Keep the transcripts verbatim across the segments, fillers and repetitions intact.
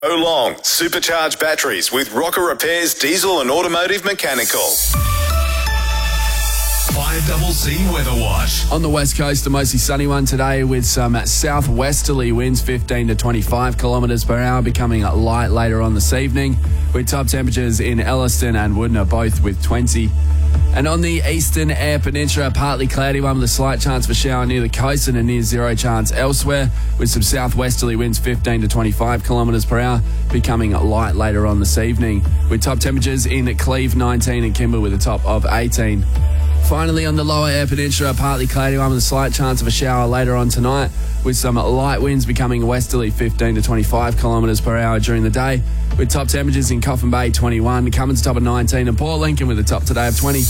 So long, supercharged batteries with Rocker Repairs Diesel and Automotive Mechanical. five C C Weather Watch. On the west coast, a mostly sunny one today with some southwesterly winds, fifteen to twenty-five kilometres per hour, becoming light later on this evening, with top temperatures in Elliston and Woodner both with twenty. And on the eastern Eyre Peninsula, partly cloudy one with a slight chance for shower near the coast and a near zero chance elsewhere, with some southwesterly winds fifteen to twenty-five kilometres per hour, becoming light later on this evening, with top temperatures in Cleve nineteen and Kimber with a top of eighteen. Finally, on the lower Eyre Peninsula, partly cloudy one with a slight chance of a shower later on tonight, with some light winds becoming westerly fifteen to twenty-five kilometres per hour during the day, with top temperatures in Coffin Bay twenty-one, Cummins top of nineteen, and Port Lincoln with a top today of twenty.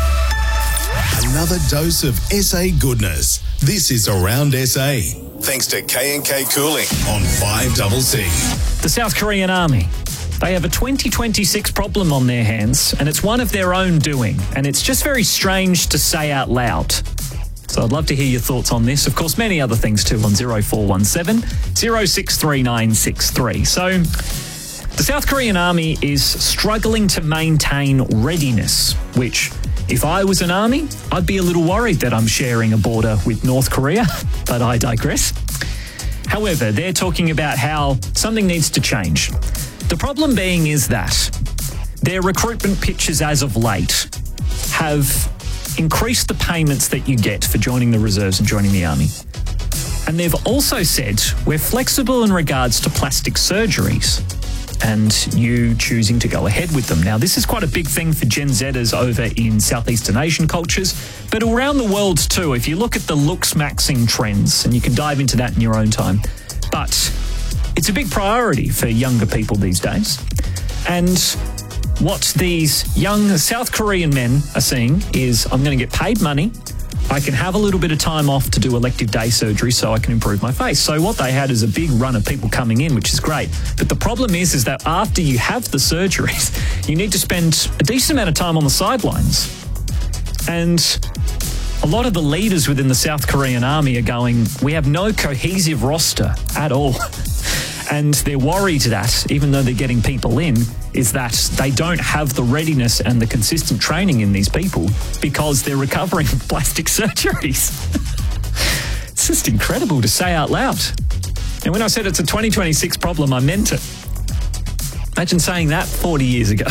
Another dose of S A goodness. This is Around S A, thanks to K and K Cooling on five C C. The South Korean Army. They have a twenty twenty-six problem on their hands, and it's one of their own doing, and it's just very strange to say out loud. So I'd love to hear your thoughts on this. Of course, many other things too on zero four one seven, zero six three nine six three. So the South Korean Army is struggling to maintain readiness, which, if I was an army, I'd be a little worried that I'm sharing a border with North Korea, but I digress. However, they're talking about how something needs to change. The problem being is that their recruitment pitches as of late have increased the payments that you get for joining the reserves and joining the army. And they've also said we're flexible in regards to plastic surgeries and you choosing to go ahead with them. Now, this is quite a big thing for Gen Zers over in Southeastern Asian cultures, but around the world too, if you look at the looks maxing trends, and you can dive into that in your own time. But it's a big priority for younger people these days. And what these young South Korean men are seeing is, I'm going to get paid money, I can have a little bit of time off to do elective day surgery so I can improve my face. So what they had is a big run of people coming in, which is great. But the problem is, is that after you have the surgeries, you need to spend a decent amount of time on the sidelines. And a lot of the leaders within the South Korean Army are going, we have no cohesive roster at all. And they're worried that, even though they're getting people in, is that they don't have the readiness and the consistent training in these people because they're recovering from plastic surgeries. It's just incredible to say out loud. And when I said it's a twenty twenty-six problem, I meant it. Imagine saying that forty years ago.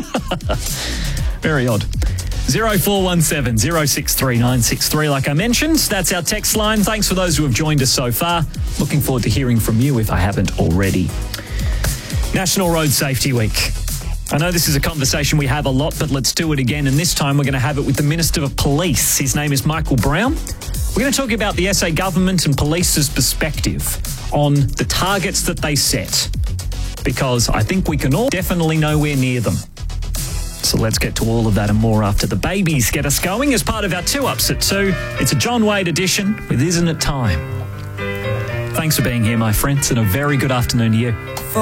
Very odd. zero four one seven, zero six three nine six three, like I mentioned. That's our text line. Thanks for those who have joined us so far. Looking forward to hearing from you if I haven't already. National Road Safety Week. I know this is a conversation we have a lot, but let's do it again. And this time we're going to have it with the Minister of Police. His name is Michael Brown. We're going to talk about the S A government and police's perspective on the targets that they set, because I think we can all definitely nowhere near them. So let's get to all of that and more after the babies get us going as part of our two ups at two. It's a John Wade edition with Isn't It Time? Thanks for being here, my friends, and a very good afternoon to you.